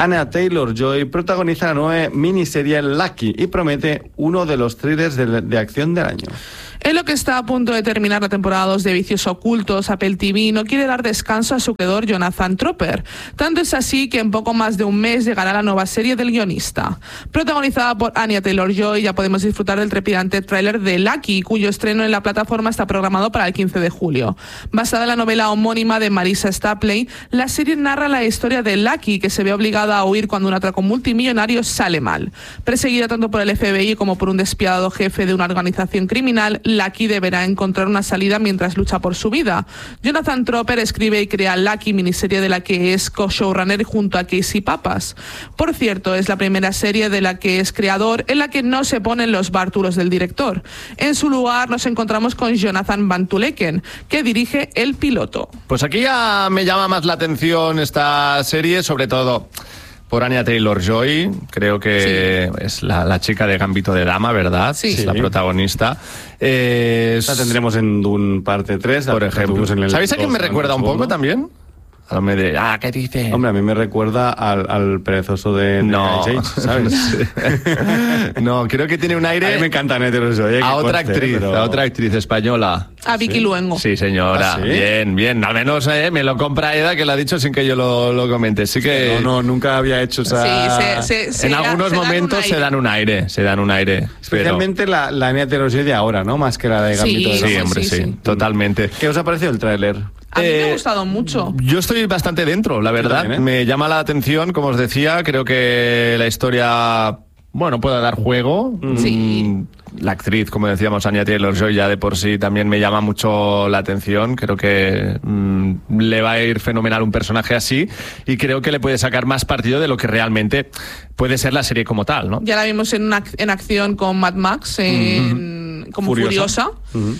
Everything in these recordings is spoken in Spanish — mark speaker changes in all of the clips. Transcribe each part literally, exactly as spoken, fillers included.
Speaker 1: Anya Taylor-Joy protagoniza la nueva miniserie Lucky y promete uno de los thrillers de, de acción del año.
Speaker 2: En lo que está a punto de terminar la temporada dos de Vicios Ocultos, Apple T V no quiere dar descanso a su creador Jonathan Tropper. Tanto es así que en poco más de un mes llegará la nueva serie del guionista. Protagonizada por Anya Taylor-Joy, ya podemos disfrutar del trepidante tráiler de Lucky, cuyo estreno en la plataforma está programado para el quince de julio. Basada en la novela homónima de Marissa Stapley, la serie narra la historia de Lucky, que se ve obligada a huir cuando un atraco multimillonario sale mal. Perseguida tanto por el F B I como por un despiadado jefe de una organización criminal, Lucky deberá encontrar una salida mientras lucha por su vida. Jonathan Tropper escribe y crea Lucky, miniserie de la que es co-showrunner junto a Casey Papas. Por cierto, es la primera serie de la que es creador en la que no se ponen los bártulos del director. En su lugar nos encontramos con Jonathan Van Tuleken, que dirige el piloto.
Speaker 3: Pues aquí ya me llama más la atención esta serie, sobre todo por Anya Taylor-Joy, creo que sí. es la, la chica de Gambito de Dama, ¿verdad?
Speaker 2: Sí.
Speaker 3: Es la protagonista. Eh,
Speaker 1: la tendremos en Dune parte tres,
Speaker 3: por ejemplo. En el ¿Sabéis a quién me recuerda un poco también? A me de, ah, ¿qué dice?
Speaker 1: Hombre, a mí me recuerda al, al perezoso de, de
Speaker 3: no.
Speaker 1: Jake, ¿sabes?
Speaker 3: No, creo que tiene un aire.
Speaker 1: A mí me encanta Taylor-Joy.
Speaker 3: A otra actriz, pero... a otra actriz española.
Speaker 2: A Vicky
Speaker 1: ¿Sí?
Speaker 2: Luengo.
Speaker 3: Sí, señora. ¿Ah, sí? Bien, bien. Al menos eh, me lo compra Eda, que lo ha dicho sin que yo lo, lo comente. Sí que...
Speaker 1: No, no, nunca había hecho esa...
Speaker 2: Sí, se, se, se
Speaker 3: en
Speaker 2: da,
Speaker 3: algunos
Speaker 2: se
Speaker 3: momentos dan se dan un aire, se dan un aire.
Speaker 1: Especialmente pero... la, la Anya Taylor-Joy de ahora, ¿no? Más que la de Gambito
Speaker 2: sí,
Speaker 1: de Dama.
Speaker 3: Sí, hombre, sí, sí, totalmente.
Speaker 1: ¿Qué os ha parecido el tráiler?
Speaker 2: A mí
Speaker 3: eh,
Speaker 2: me ha gustado mucho.
Speaker 3: Yo estoy bastante dentro, la verdad.
Speaker 1: También, ¿eh?
Speaker 3: Me llama la atención, como os decía, creo que la historia, bueno, puede dar juego.
Speaker 2: Sí.
Speaker 3: La actriz, como decíamos, Anya Taylor-Joy, ya de por sí también me llama mucho la atención. Creo que mmm, le va a ir fenomenal un personaje así y creo que le puede sacar más partido de lo que realmente puede ser la serie como tal, ¿no?
Speaker 2: Ya la vimos en, una, en acción con Mad Max, en, uh-huh. como Furiosa. Furiosa. Uh-huh.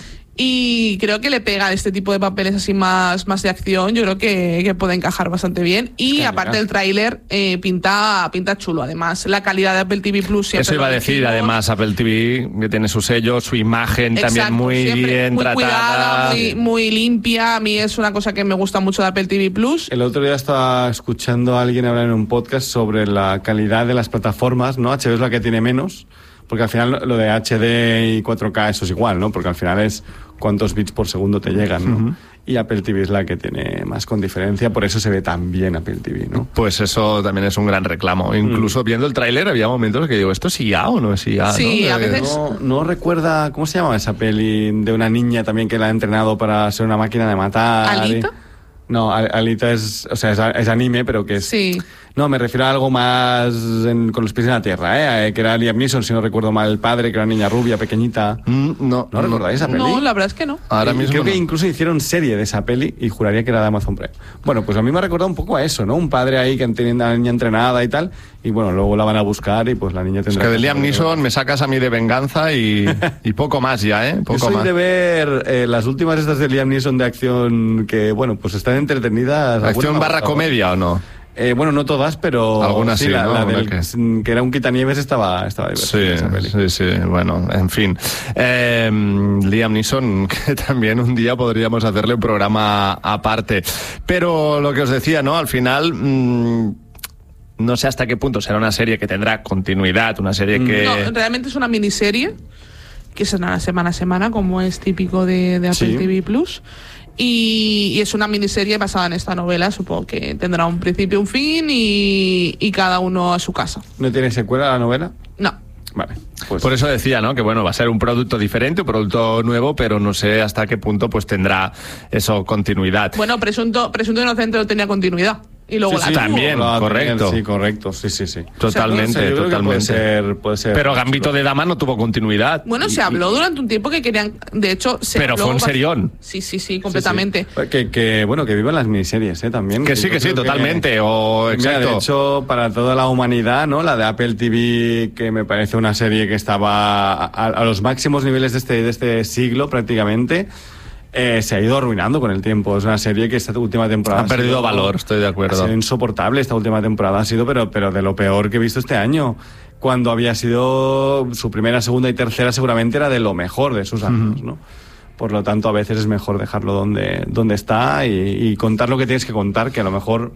Speaker 2: Y creo que le pega este tipo de papeles así más, más de acción. Yo creo que, que puede encajar bastante bien. Y
Speaker 1: Genial.
Speaker 2: Aparte del tráiler, eh, pinta, pinta chulo. Además, la calidad de Apple T V Plus siempre.
Speaker 3: Eso iba a decir, decimos. Además, Apple T V, que tiene su sello, su imagen
Speaker 2: Exacto,
Speaker 3: también muy bien
Speaker 2: muy
Speaker 3: tratada.
Speaker 2: Cuidada, muy, muy limpia. A mí es una cosa que me gusta mucho de Apple T V Plus.
Speaker 1: El otro día estaba escuchando a alguien hablar en un podcast sobre la calidad de las plataformas, ¿no? H B O es la que tiene menos, porque al final lo de H D y cuatro K eso es igual, ¿no? Porque al final es cuántos bits por segundo te llegan, ¿no? Uh-huh. Y Apple T V es la que tiene más con diferencia, por eso se ve tan bien Apple T V, ¿no?
Speaker 3: Pues eso también es un gran reclamo. Incluso mm. viendo el tráiler había momentos que digo, ¿esto es I A o no es I A?
Speaker 2: Sí,
Speaker 3: ¿no?
Speaker 2: a veces...
Speaker 1: No, no recuerda, ¿cómo se llama esa peli de una niña también que la ha entrenado para ser una máquina de matar?
Speaker 2: ¿Alita?
Speaker 1: No, Alita es, o sea, es, es anime, pero que es...
Speaker 2: Sí.
Speaker 1: No, me refiero a algo más en, con los pies en la tierra, ¿eh? Que era Liam Neeson, si no recuerdo mal, el padre, que era una niña rubia, pequeñita.
Speaker 3: Mm, no.
Speaker 1: ¿No recordáis esa peli?
Speaker 2: No, la verdad es que no.
Speaker 3: Ahora
Speaker 1: y,
Speaker 3: mismo
Speaker 1: creo
Speaker 3: no.
Speaker 1: que incluso hicieron serie de esa peli y juraría que era de Amazon Prime. Bueno, pues a mí me ha recordado un poco a eso, ¿no? Un padre ahí que tiene una niña entrenada y tal, y bueno, luego la van a buscar y pues la niña tendrá...
Speaker 3: Es que de Liam Neeson me sacas a mí de Venganza y, y poco más ya, ¿eh? Poco
Speaker 1: Yo soy
Speaker 3: más.
Speaker 1: de ver eh, las últimas estas de Liam Neeson de acción que, bueno, pues están entretenidas.
Speaker 3: ¿Acción barra comedia o no?
Speaker 1: Eh, bueno, no todas, pero
Speaker 3: algunas
Speaker 1: sí,
Speaker 3: sí,
Speaker 1: la,
Speaker 3: ¿no?
Speaker 1: la del,
Speaker 3: que...
Speaker 1: que era un quitanieves estaba, estaba divertida,
Speaker 3: sí,
Speaker 1: esa peli.
Speaker 3: sí, sí, bueno, en fin. Eh, Liam Neeson, que también un día podríamos hacerle un programa aparte. Pero lo que os decía, ¿no? Al final... Mmm, no sé hasta qué punto será una serie que tendrá continuidad, una serie que...
Speaker 2: No, realmente es una miniserie que será semana a semana, como es típico de, de Apple
Speaker 1: sí.
Speaker 2: T V Plus. Y, y es una miniserie basada en esta novela. Supongo que tendrá un principio, un fin y, y cada uno a su casa.
Speaker 1: ¿No tiene secuela la novela?
Speaker 2: No.
Speaker 1: Vale. Pues...
Speaker 3: Por eso decía, ¿no? Que bueno, va a ser un producto diferente, un producto nuevo, pero no sé hasta qué punto pues tendrá eso continuidad.
Speaker 2: Bueno, Presunto, Presunto Inocente no tenía continuidad. Y luego
Speaker 3: sí,
Speaker 2: la
Speaker 3: sí, también,
Speaker 1: tuvo.
Speaker 3: correcto.
Speaker 1: Sí, correcto, sí, sí, sí.
Speaker 3: Totalmente,
Speaker 1: o sea, yo creo que
Speaker 3: totalmente.
Speaker 1: Puede ser, puede ser
Speaker 3: pero Gambito de Dama no tuvo continuidad.
Speaker 2: Bueno,
Speaker 3: y,
Speaker 2: se habló
Speaker 3: y...
Speaker 2: durante un tiempo que querían, de hecho, se
Speaker 3: Pero
Speaker 2: habló
Speaker 3: fue un
Speaker 2: bast-
Speaker 3: serión.
Speaker 2: Sí, sí, sí, completamente.
Speaker 1: Sí, sí. Que, que, bueno, que vivan las miniseries, ¿eh? También.
Speaker 3: Que sí, que sí, totalmente.
Speaker 1: Que,
Speaker 3: o exacto.
Speaker 1: Mira, de hecho, para toda la humanidad, ¿no? La de Apple T V, que me parece una serie que estaba a, a los máximos niveles de este, de este siglo, prácticamente. Eh, se ha ido arruinando con el tiempo. Es una serie que esta última temporada
Speaker 3: ha perdido sido, valor, estoy de acuerdo.
Speaker 1: Ha sido insoportable esta última temporada, ha sido pero, pero de lo peor que he visto este año. Cuando había sido su primera, segunda y tercera seguramente era de lo mejor de sus años, uh-huh. ¿no? Por lo tanto, a veces es mejor dejarlo donde, donde está y, y contar lo que tienes que contar, que a lo mejor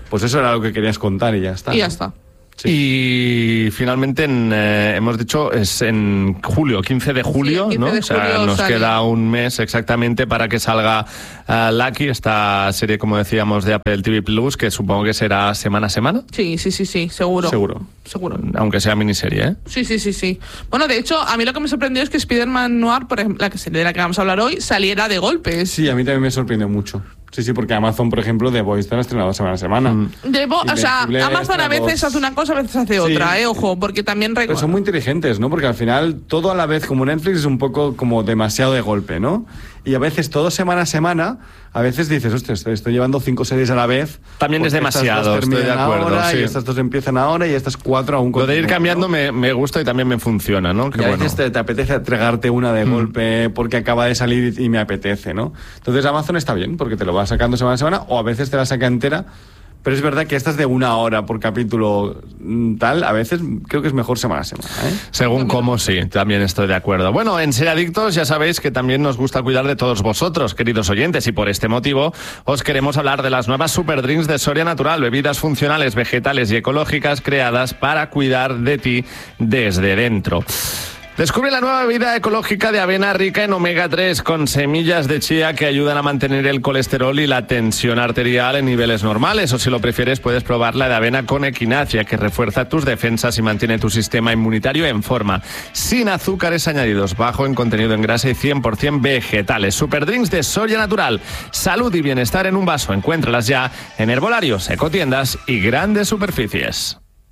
Speaker 1: Pues eso era lo que querías contar y ya está.
Speaker 2: Y ya
Speaker 1: ¿no?
Speaker 2: está.
Speaker 3: Sí. Y finalmente, en, eh, hemos dicho, es en julio, quince de julio,
Speaker 2: sí, quince
Speaker 3: ¿no?
Speaker 2: de
Speaker 3: O sea,
Speaker 2: julio
Speaker 3: nos
Speaker 2: sale.
Speaker 3: queda un mes exactamente para que salga uh, Lucky, esta serie, como decíamos, de Apple T V Plus, que supongo que será semana a semana.
Speaker 2: Sí, sí, sí, sí, seguro.
Speaker 1: Seguro.
Speaker 2: Seguro.
Speaker 3: Aunque sea miniserie, ¿eh?
Speaker 2: Sí, sí, sí, sí. Bueno, de hecho, a mí lo que me sorprendió es que Spider-Man Noir, por ejemplo, la que de la que vamos a hablar hoy, saliera de golpes.
Speaker 1: Sí, a mí también me sorprendió mucho. Sí, sí, porque Amazon, por ejemplo, The Voice está estrenado semana a semana. Mm.
Speaker 2: Debo, o sea,
Speaker 1: Invencible,
Speaker 2: Amazon a veces
Speaker 1: dos.
Speaker 2: hace una cosa, a veces hace otra,
Speaker 1: Sí.
Speaker 2: eh, ojo, porque también
Speaker 1: Pero
Speaker 2: recuerdo.
Speaker 1: son muy inteligentes, ¿no? Porque al final todo a la vez, como Netflix, es un poco como demasiado de golpe, ¿no? Y a veces todo semana a semana, a veces dices, hostia, estoy, estoy llevando cinco series a la vez.
Speaker 3: También es
Speaker 1: porque estas
Speaker 3: demasiado,
Speaker 1: dos
Speaker 3: estoy de
Speaker 1: terminan
Speaker 3: acuerdo,
Speaker 1: ahora,
Speaker 3: sí.
Speaker 1: Y estas dos empiezan ahora y estas cuatro aún
Speaker 3: Lo de ir
Speaker 1: continúan,
Speaker 3: cambiando
Speaker 1: ¿no?
Speaker 3: me, me gusta y también me funciona, ¿no? Que
Speaker 1: Y a
Speaker 3: bueno.
Speaker 1: veces te, te apetece tragarte una de
Speaker 3: Mm.
Speaker 1: golpe porque acaba de salir y, y me apetece, ¿no? Entonces Amazon está bien porque te lo va sacando semana a semana o a veces te la saca entera. Pero es verdad que estas de una hora por capítulo mm, tal, a veces creo que es mejor semana a semana, ¿eh?
Speaker 3: Según cómo, sí, también estoy de acuerdo. Bueno, en Ser Adictos ya sabéis que también nos gusta cuidar de todos vosotros, queridos oyentes, y por este motivo os queremos hablar de las nuevas Super Drinks de Soria Natural, bebidas funcionales, vegetales y ecológicas creadas para cuidar de ti desde dentro. Descubre la nueva bebida ecológica de avena rica en omega tres con semillas de chía que ayudan a mantener el colesterol y la tensión arterial en niveles normales. O si lo prefieres, puedes probar la de avena con equinacia, que refuerza tus defensas y mantiene tu sistema inmunitario en forma. Sin azúcares añadidos, bajo en contenido en grasa y cien por ciento vegetales. Superdrinks de Soria Natural. Salud y bienestar en un vaso. Encuéntralas ya en herbolarios, ecotiendas y grandes superficies.